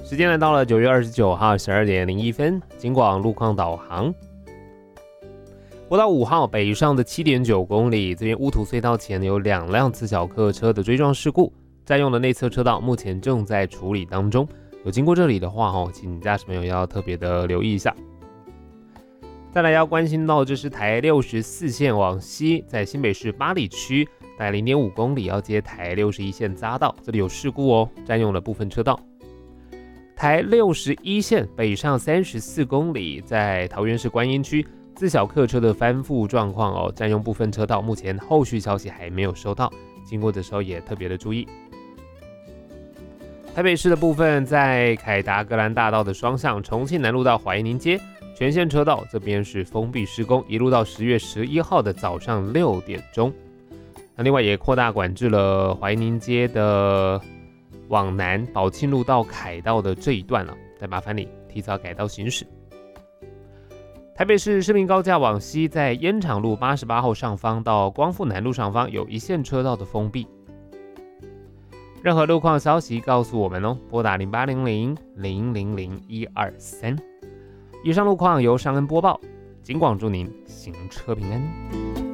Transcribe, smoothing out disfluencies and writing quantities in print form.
时间来到了9月29号12点01分，警广路况导航。国道5号北上的 7.9 公里，这边乌土隧道前有2辆自小客车的追撞事故，占用的内侧车道目前正在处理当中。有经过这里的话，请驾驶朋友要特别的留意一下。再来要关心到，这是台64线往西，在新北市八里区大概 0.5 公里要接台61线匝道，这里有事故哦，占用了部分车道。台61线北上34公里，在桃园市观音区自小客车的翻覆状况哦，占用部分车道，目前后续消息还没有收到，经过的时候也特别的注意。台北市的部分，在凯达格兰大道的双向重庆南路到怀宁街全线车道这边是封闭施工，一路到10月11号的早上6点钟。那另外也扩大管制了怀宁街的往南宝庆路到凯道的这一段了，再麻烦你提早改道行驶。台北市市民高架往西，在烟厂路88号上方到光复南路上方有一线车道的封闭。任何路况消息告诉我们哦，拨打0800-000-123。以上路况由尚恩播报，警广祝您行车平安。